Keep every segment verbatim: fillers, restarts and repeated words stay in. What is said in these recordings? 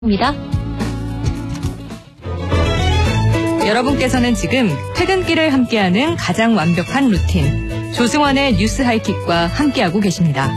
입니다. 여러분께서는 지금 퇴근길을 함께하는 가장 완벽한 루틴 조승환의 뉴스 하이킥과 함께하고 계십니다.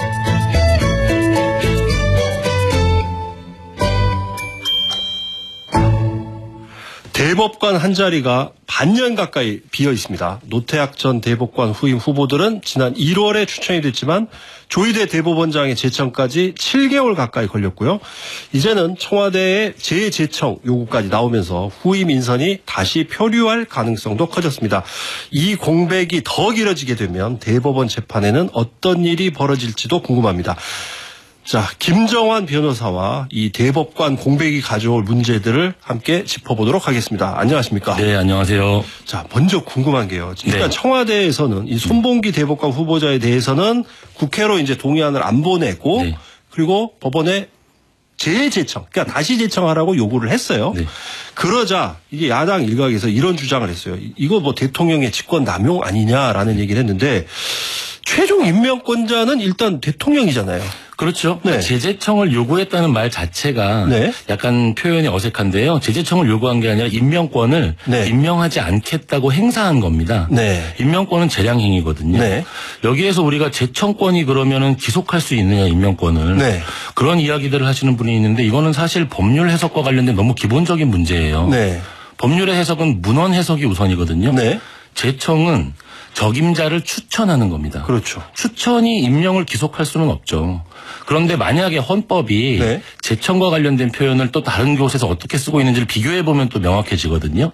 대법관 한 자리가 반년 가까이 비어 있습니다. 노태학 전 대법관 후임 후보들은 지난 일월에 추천이 됐지만 조희대 대법원장의 제청까지 칠 개월 가까이 걸렸고요. 이제는 청와대의 재제청 요구까지 나오면서 후임 인선이 다시 표류할 가능성도 커졌습니다. 이 공백이 더 길어지게 되면 대법원 재판에는 어떤 일이 벌어질지도 궁금합니다. 자, 김정환 변호사와 이 대법관 공백이 가져올 문제들을 함께 짚어보도록 하겠습니다. 안녕하십니까? 네, 안녕하세요. 자, 먼저 궁금한 게요. 일단 네. 청와대에서는 이 손봉기 대법관 후보자에 대해서는 국회로 이제 동의안을 안 보내고 네. 그리고 법원에 재제청, 그러니까 다시 제청하라고 요구를 했어요. 네. 그러자 이게 야당 일각에서 이런 주장을 했어요. 이거 뭐 대통령의 직권 남용 아니냐라는 얘기를 했는데 최종 임명권자는 일단 대통령이잖아요. 그렇죠. 네. 재제청을 요구했다는 말 자체가 네. 약간 표현이 어색한데요. 재제청을 요구한 게 아니라 임명권을 네. 임명하지 않겠다고 행사한 겁니다. 네. 임명권은 재량행위거든요. 네. 여기에서 우리가 재청권이 그러면은 기속할 수 있느냐 임명권을. 네. 그런 이야기들을 하시는 분이 있는데 이거는 사실 법률 해석과 관련된 너무 기본적인 문제예요. 네. 법률의 해석은 문헌 해석이 우선이거든요. 네. 재청은 적임자를 추천하는 겁니다. 그렇죠. 추천이 임명을 기속할 수는 없죠. 그런데 만약에 헌법이 네. 재청과 관련된 표현을 또 다른 곳에서 어떻게 쓰고 있는지를 비교해보면 또 명확해지거든요.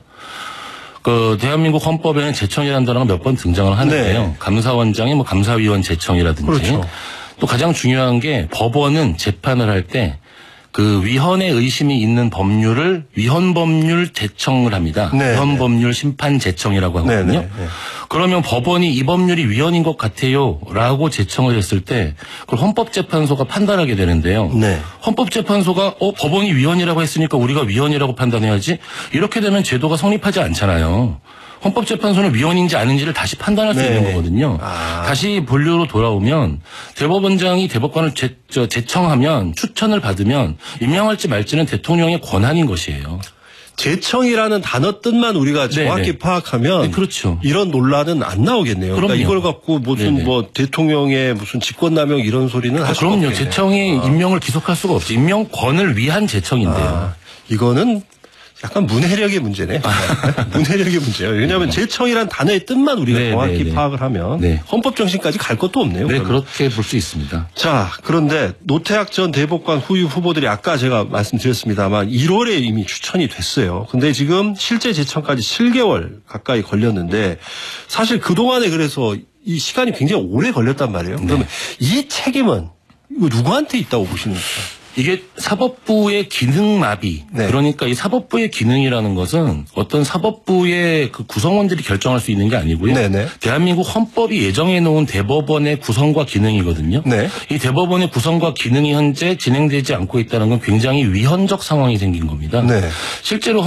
그 대한민국 헌법에는 재청이라는 단어가 몇 번 등장을 하는데요. 네. 감사원장의 뭐 감사위원 재청이라든지. 그렇죠. 또 가장 중요한 게 법원은 재판을 할 때 그 위헌의 의심이 있는 법률을 위헌법률 재청을 합니다. 네. 위헌법률 심판 재청이라고 하거든요. 네. 네. 네. 그러면 법원이 이 법률이 위헌인 것 같아요 라고 제청을 했을 때 그걸 헌법재판소가 판단하게 되는데요. 네. 헌법재판소가 어 법원이 위헌이라고 했으니까 우리가 위헌이라고 판단해야지 이렇게 되면 제도가 성립하지 않잖아요. 헌법재판소는 위헌인지 아닌지를 다시 판단할 수 네. 있는 거거든요. 아. 다시 본류로 돌아오면 대법원장이 대법관을 제, 저, 제청하면 추천을 받으면 임명할지 말지는 대통령의 권한인 것이에요. 재청이라는 단어 뜻만 우리가 정확히 네네. 파악하면 네, 그렇죠. 이런 논란은 안 나오겠네요. 그러니까 그럼요. 이걸 갖고 무슨 네네. 뭐 대통령의 무슨 직권남용 이런 소리는 아, 할 수가 그럼요. 없겠네요. 제청이 아. 임명을 기속할 수가 없죠. 임명권을 위한 제청인데요. 아, 이거는 약간 문해력의 문제네. 문해력의 문제예요. 왜냐하면 재청이란 단어의 뜻만 우리가 네, 정확히 네, 네. 파악을 하면 네. 헌법 정신까지 갈 것도 없네요. 네, 그러면. 그렇게 볼 수 있습니다. 자, 그런데 노태학 전 대법관 후임 후보들이 아까 제가 말씀드렸습니다만 일월에 이미 추천이 됐어요. 근데 지금 실제 제청까지 칠 개월 가까이 걸렸는데 사실 그동안에 그래서 이 시간이 굉장히 오래 걸렸단 말이에요. 네. 그러면 이 책임은 이거 누구한테 있다고 보십니까? 이게 사법부의 기능마비. 네. 그러니까 이 사법부의 기능이라는 것은 어떤 사법부의 그 구성원들이 결정할 수 있는 게 아니고요. 네네. 대한민국 헌법이 예정해 놓은 대법원의 구성과 기능이거든요. 네. 이 대법원의 구성과 기능이 현재 진행되지 않고 있다는 건 굉장히 위헌적 상황이 생긴 겁니다. 네. 실제로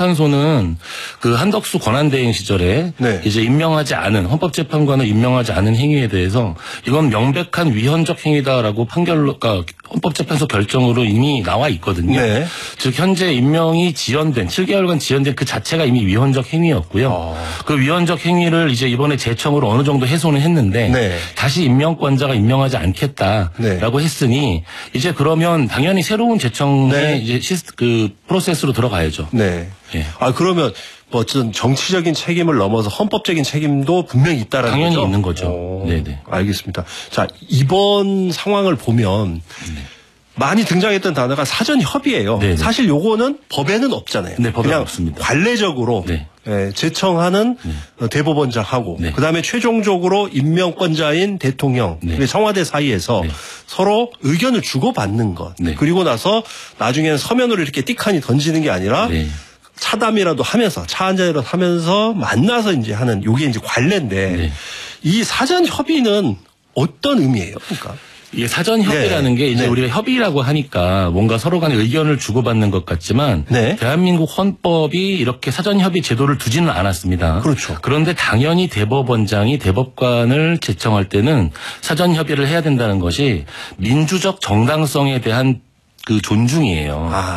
헌법재판소는 그 한덕수 권한대행 시절에 네. 이제 임명하지 않은 헌법재판관을 임명하지 않은 행위에 대해서 이건 명백한 위헌적 행위다라고 판결가 헌법재판소 결정으로 이미 나와 있거든요. 네. 즉 현재 임명이 지연된 칠 개월간 지연된 그 자체가 이미 위헌적 행위였고요. 어. 그 위헌적 행위를 이제 이번에 재청으로 어느 정도 해소는 했는데 네. 다시 임명권자가 임명하지 않겠다라고 네. 했으니 이제 그러면 당연히 새로운 재청의 네. 이제 시스 그 프로세스로 들어가야죠. 네. 예. 아, 그러면 뭐 어떤 정치적인 책임을 넘어서 헌법적인 책임도 분명히 있다라는 당연히 거죠? 있는 거죠. 오, 네네. 알겠습니다. 자, 이번 상황을 보면 많이 등장했던 단어가 사전 협의예요. 네네. 사실 요거는 법에는 없잖아요. 네, 법에 그냥 없습니다. 관례적으로 네. 예, 제청하는 어, 대법원장하고 네. 그다음에 최종적으로 임명권자인 대통령 네. 그리고 청와대 사이에서 네. 서로 의견을 주고받는 것. 네. 그리고 나서 나중에는 서면으로 이렇게 띡하니 던지는 게 아니라 네. 차담이라도 하면서 차 한잔이라도 하면서 만나서 이제 하는 요게 이제 관례인데 네. 이 사전 협의는 어떤 의미예요? 그러니까 이게 사전 협의라는 네. 게 이제 네. 우리가 협의라고 하니까 뭔가 서로 간에 의견을 주고받는 것 같지만 네. 대한민국 헌법이 이렇게 사전 협의 제도를 두지는 않았습니다. 그렇죠. 그런데 당연히 대법원장이 대법관을 제청할 때는 사전 협의를 해야 된다는 것이 민주적 정당성에 대한 그 존중이에요. 아.